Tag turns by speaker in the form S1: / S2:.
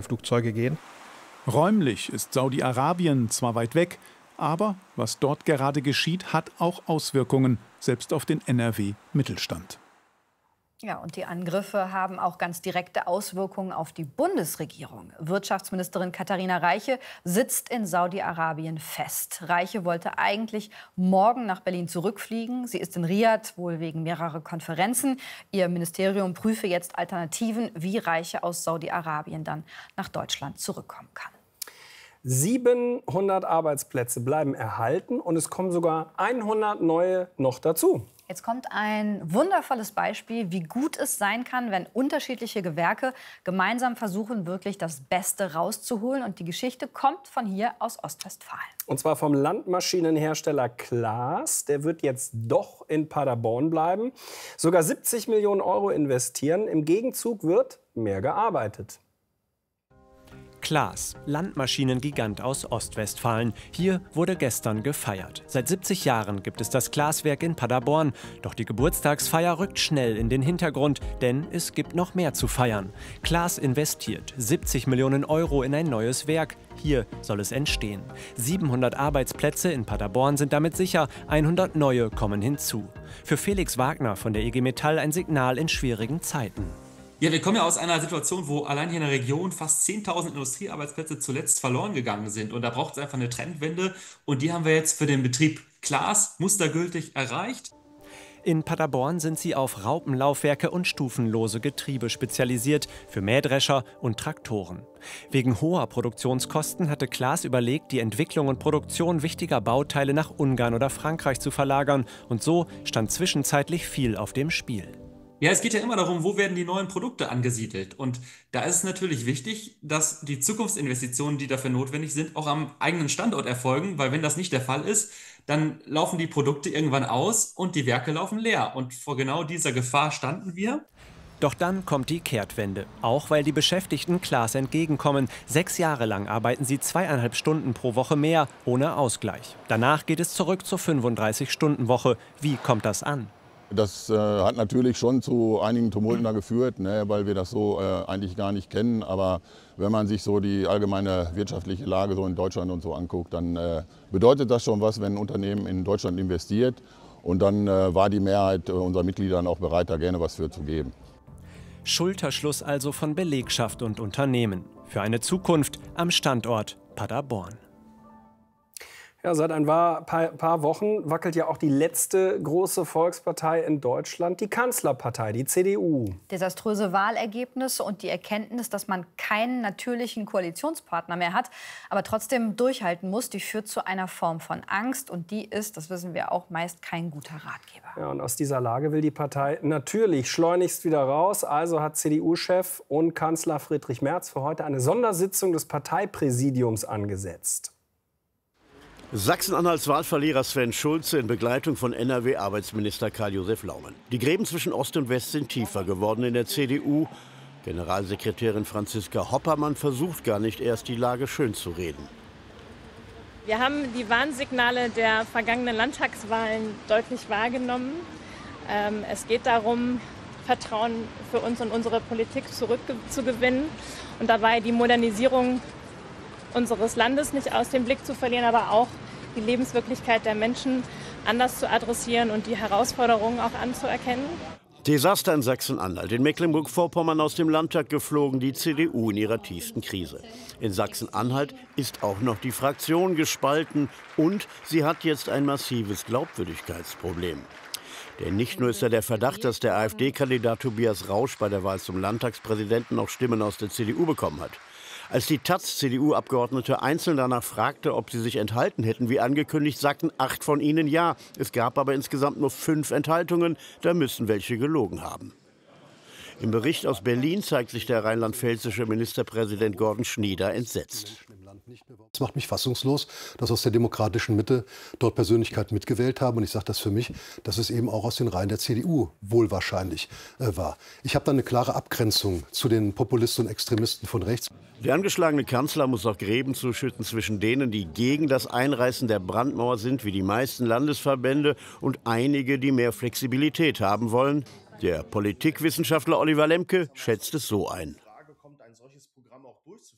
S1: Flugzeuge gehen.
S2: Räumlich ist Saudi-Arabien zwar weit weg, aber was dort gerade geschieht, hat auch Auswirkungen, selbst auf den NRW-Mittelstand.
S3: Ja, und die Angriffe haben auch ganz direkte Auswirkungen auf die Bundesregierung. Wirtschaftsministerin Katharina Reiche sitzt in Saudi-Arabien fest. Reiche wollte eigentlich morgen nach Berlin zurückfliegen. Sie ist in Riad, wohl wegen mehrerer Konferenzen. Ihr Ministerium prüfe jetzt Alternativen, wie Reiche aus Saudi-Arabien dann nach Deutschland zurückkommen kann.
S4: 700 Arbeitsplätze bleiben erhalten und es kommen sogar 100 neue noch dazu.
S3: Jetzt kommt ein wundervolles Beispiel, wie gut es sein kann, wenn unterschiedliche Gewerke gemeinsam versuchen, wirklich das Beste rauszuholen. Und die Geschichte kommt von hier aus Ostwestfalen.
S4: Und zwar vom Landmaschinenhersteller Claas. Der wird jetzt doch in Paderborn bleiben. Sogar 70 Millionen Euro investieren. Im Gegenzug wird mehr gearbeitet.
S5: Claas, Landmaschinengigant aus Ostwestfalen. Hier wurde gestern gefeiert. Seit 70 Jahren gibt es das Claas-Werk in Paderborn. Doch die Geburtstagsfeier rückt schnell in den Hintergrund, denn es gibt noch mehr zu feiern. Claas investiert 70 Millionen Euro in ein neues Werk. Hier soll es entstehen. 700 Arbeitsplätze in Paderborn sind damit sicher, 100 neue kommen hinzu. Für Felix Wagner von der IG Metall ein Signal in schwierigen Zeiten.
S6: Ja, wir kommen ja aus einer Situation, wo allein hier in der Region fast 10.000 Industriearbeitsplätze zuletzt verloren gegangen sind. Und da braucht es einfach eine Trendwende. Und die haben wir jetzt für den Betrieb Claas mustergültig erreicht.
S5: In Paderborn sind sie auf Raupenlaufwerke und stufenlose Getriebe spezialisiert, für Mähdrescher und Traktoren. Wegen hoher Produktionskosten hatte Claas überlegt, die Entwicklung und Produktion wichtiger Bauteile nach Ungarn oder Frankreich zu verlagern. Und so stand zwischenzeitlich viel auf dem Spiel.
S6: Ja, es geht ja immer darum, wo werden die neuen Produkte angesiedelt. Und da ist es natürlich wichtig, dass die Zukunftsinvestitionen, die dafür notwendig sind, auch am eigenen Standort erfolgen. Weil wenn das nicht der Fall ist, dann laufen die Produkte irgendwann aus und die Werke laufen leer. Und vor genau dieser Gefahr standen wir.
S5: Doch dann kommt die Kehrtwende. Auch weil die Beschäftigten Claas entgegenkommen. 6 Jahre lang arbeiten sie 2,5 Stunden pro Woche mehr, ohne Ausgleich. Danach geht es zurück zur 35-Stunden-Woche. Wie kommt das an?
S7: Das hat natürlich schon zu einigen Tumulten da geführt, ne, weil wir das so eigentlich gar nicht kennen. Aber wenn man sich so die allgemeine wirtschaftliche Lage so in Deutschland und so anguckt, dann bedeutet das schon was, wenn ein Unternehmen in Deutschland investiert. Und dann war die Mehrheit unserer Mitglieder dann auch bereit, da gerne was für zu geben.
S5: Schulterschluss also von Belegschaft und Unternehmen. Für eine Zukunft am Standort Paderborn.
S4: Ja, seit ein paar Wochen wackelt ja auch die letzte große Volkspartei in Deutschland, die Kanzlerpartei, die CDU.
S3: Desaströse Wahlergebnisse und die Erkenntnis, dass man keinen natürlichen Koalitionspartner mehr hat, aber trotzdem durchhalten muss, die führt zu einer Form von Angst. Und die ist, das wissen wir auch, meist kein guter Ratgeber.
S4: Ja, und aus dieser Lage will die Partei natürlich schleunigst wieder raus. Also hat CDU-Chef und Kanzler Friedrich Merz für heute eine Sondersitzung des Parteipräsidiums angesetzt.
S8: Sachsen-Anhalts Wahlverlierer Sven Schulze in Begleitung von NRW-Arbeitsminister Karl-Josef Laumann. Die Gräben zwischen Ost und West sind tiefer geworden in der CDU. Generalsekretärin Franziska Hoppermann versucht gar nicht erst, die Lage schön zu reden.
S9: Wir haben die Warnsignale der vergangenen Landtagswahlen deutlich wahrgenommen. Es geht darum, Vertrauen für uns und unsere Politik zurückzugewinnen und dabei die Modernisierung unseres Landes nicht aus dem Blick zu verlieren, aber auch die Lebenswirklichkeit der Menschen anders zu adressieren und die Herausforderungen auch anzuerkennen.
S8: Desaster in Sachsen-Anhalt. In Mecklenburg-Vorpommern aus dem Landtag geflogen, die CDU in ihrer tiefsten Krise. In Sachsen-Anhalt ist auch noch die Fraktion gespalten und sie hat jetzt ein massives Glaubwürdigkeitsproblem. Denn nicht nur ist da der Verdacht, dass der AfD-Kandidat Tobias Rausch bei der Wahl zum Landtagspräsidenten noch Stimmen aus der CDU bekommen hat. Als die taz-CDU-Abgeordnete einzeln danach fragte, ob sie sich enthalten hätten, wie angekündigt, sagten 8 von ihnen ja. Es gab aber insgesamt nur 5 Enthaltungen. Da müssen welche gelogen haben. Im Bericht aus Berlin zeigt sich der rheinland-pfälzische Ministerpräsident Gordon Schnieder entsetzt.
S10: Es macht mich fassungslos, dass aus der demokratischen Mitte dort Persönlichkeiten mitgewählt haben. Und ich sage das für mich, dass es eben auch aus den Reihen der CDU wohl wahrscheinlich war. Ich habe da eine klare Abgrenzung zu den Populisten und Extremisten von rechts.
S8: Der angeschlagene Kanzler muss auch Gräben zuschütten zwischen denen, die gegen das Einreißen der Brandmauer sind, wie die meisten Landesverbände, und einige, die mehr Flexibilität haben wollen. Der Politikwissenschaftler Oliver Lemke schätzt es so ein.